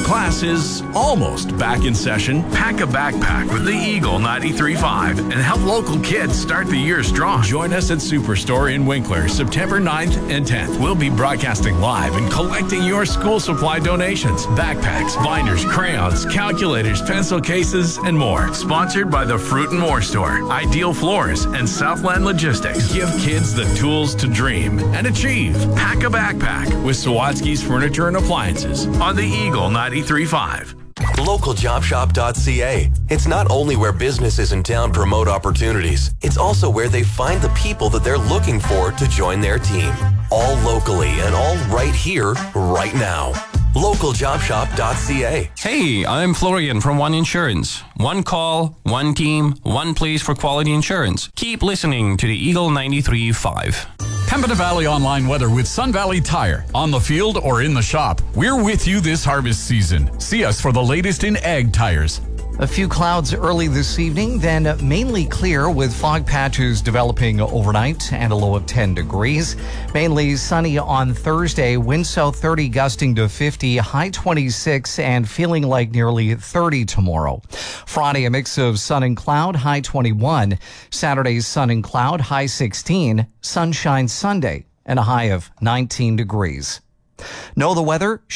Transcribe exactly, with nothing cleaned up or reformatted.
Class is almost back in session. Pack a backpack with the Eagle ninety-three point five and help local kids start the year strong. Join us at Superstore in Winkler, September ninth and tenth. We'll be broadcasting live and collecting your school supply donations. Backpacks, binders, crayons, calculators, pencil cases, and more. Sponsored by the Fruit and More Store, Ideal Floors, and Southland Logistics. Give kids the tools to dream and achieve. Pack a backpack with Sawatsky's Furniture and Appliances on the Eagle ninety-three point five. local job shop dot c a. It's not only where businesses in town promote opportunities, it's also where they find the people that they're looking for to join their team. All locally and all right here, right now. local job shop dot c a. Hey, I'm Florian from One Insurance. One call, one team, one place for quality insurance. Keep listening to the Eagle ninety-three point five. Pembina Valley Online weather with Sun Valley Tire. On the field or in the shop, we're with you this harvest season. See us for the latest in ag tires. A few clouds early this evening, then mainly clear with fog patches developing overnight and a low of ten degrees. Mainly sunny on Thursday, wind south thirty gusting to fifty, high twenty-six and feeling like nearly thirty tomorrow. Friday, a mix of sun and cloud, high twenty-one. Saturday, sun and cloud, high sixteen. Sunshine Sunday and a high of nineteen degrees. Know the weather?